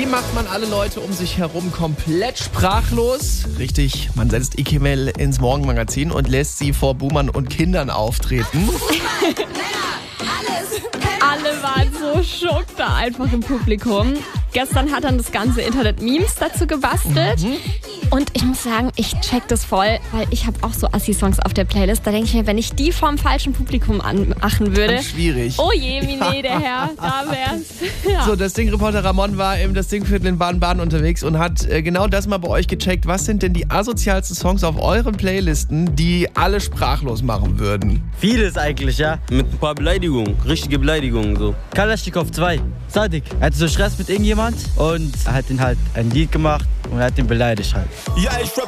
Wie macht man alle Leute um sich herum komplett sprachlos? Richtig, man setzt Ikemel ins Morgenmagazin und lässt sie vor Boomern und Kindern auftreten. Alle waren so schock da einfach im Publikum. Gestern hat dann das ganze Internet Memes dazu gebastelt. Und ich muss sagen, ich check das voll, weil ich habe auch so Assi-Songs auf der Playlist. Da denke ich mir, wenn ich die vorm falschen Publikum anmachen würde. Schwierig. Oh je, Mine, der Herr, da wär's. Ja. So, das Ding-Reporter Ramon war im das Ding-Viertel in Baden-Baden unterwegs und hat genau das mal bei euch gecheckt. Was sind denn die asozialsten Songs auf euren Playlisten, die alle sprachlos machen würden? Vieles eigentlich, ja. Mit ein paar Beleidigungen, richtige Beleidigungen so. Kalaschnikow 2, Sadik. Er hatte so Stress mit irgendjemand und er hat ihn halt ein Lied gemacht und er hat ihn beleidigt halt. Ja, ich